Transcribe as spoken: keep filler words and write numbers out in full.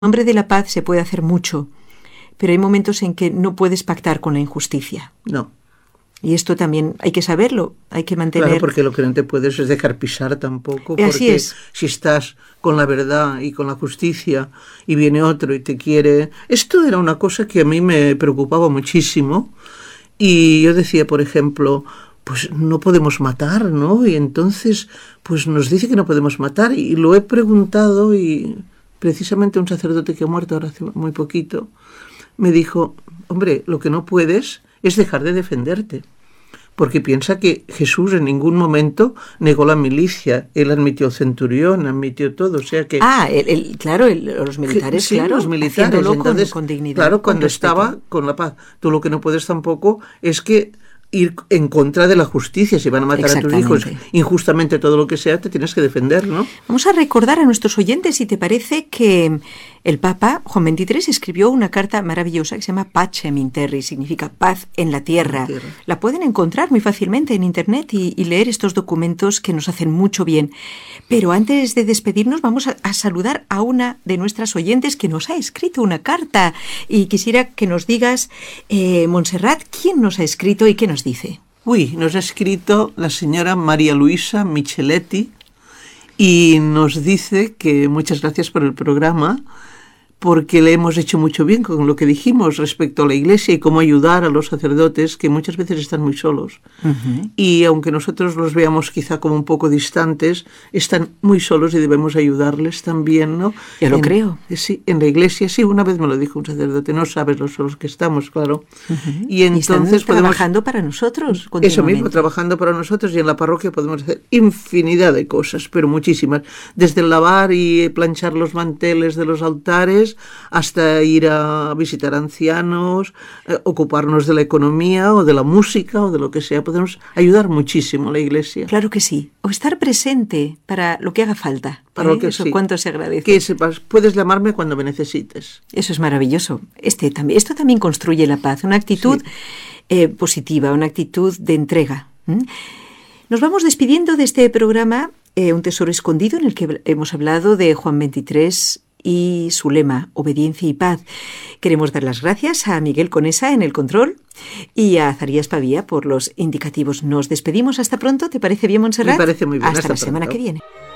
nombre de la paz se puede hacer mucho, pero hay momentos en que no puedes pactar con la injusticia. No. Y esto también hay que saberlo, hay que mantener... Claro, porque lo que no te puedes es dejar pisar tampoco. Así porque es. Si estás con la verdad y con la justicia y viene otro y te quiere... Esto era una cosa que a mí me preocupaba muchísimo. Y yo decía, por ejemplo, pues no podemos matar, ¿no? Y entonces, pues nos dice que no podemos matar. Y lo he preguntado y precisamente un sacerdote que ha muerto ahora hace muy poquito me dijo, hombre, lo que no puedes es dejar de defenderte. Porque piensa que Jesús en ningún momento negó la milicia. Él admitió el centurión, admitió todo. O sea que... Ah, el, el, claro, el, los militares, sí, claro. los militares. Entonces, con, con dignidad. Claro, cuando con estaba con la paz. Tú lo que no puedes tampoco es que ir en contra de la justicia. Si van a matar a tus hijos injustamente, todo lo que sea, te tienes que defender, ¿no? Vamos a recordar a nuestros oyentes, si te parece, que el Papa Juan veintitrés escribió una carta maravillosa que se llama Pacem in Terris, significa paz en la tierra. La, tierra. La pueden encontrar muy fácilmente en internet y, y leer estos documentos que nos hacen mucho bien. Pero antes de despedirnos vamos a, a saludar a una de nuestras oyentes que nos ha escrito una carta y quisiera que nos digas, eh, Montserrat, quién nos ha escrito y qué nos dice. Uy, nos ha escrito la señora María Luisa Micheletti y nos dice que muchas gracias por el programa, porque le hemos hecho mucho bien con lo que dijimos respecto a la Iglesia y cómo ayudar a los sacerdotes que muchas veces están muy solos. Uh-huh. Y aunque nosotros los veamos quizá como un poco distantes, están muy solos y debemos ayudarles también, ¿no? Ya lo en, creo. Sí, en la Iglesia, sí, una vez me lo dijo un sacerdote, no sabes lo solos que estamos, claro. Uh-huh. Y entonces y están podemos... trabajando para nosotros Eso mismo, trabajando para nosotros, y en la parroquia podemos hacer infinidad de cosas, pero muchísimas. Desde lavar y planchar los manteles de los altares, hasta ir a visitar ancianos, eh, ocuparnos de la economía o de la música o de lo que sea. Podemos ayudar muchísimo a la Iglesia. Claro que sí. O estar presente para lo que haga falta. Para ¿eh? lo que Eso sí. Cuánto se agradece. Que sepas, puedes llamarme cuando me necesites. Eso es maravilloso. Este también, esto también construye la paz, una actitud sí. eh, positiva, una actitud de entrega. ¿Mm? Nos vamos despidiendo de este programa, eh, Un tesoro escondido, en el que hemos hablado de Juan veintitrés y su lema, obediencia y paz. Queremos dar las gracias a Miguel Conesa en el control y a Zacarías Pavía por los indicativos. Nos despedimos hasta pronto. ¿Te parece bien, Montserrat? Me parece muy bien. Hasta, hasta la pronto. semana que viene.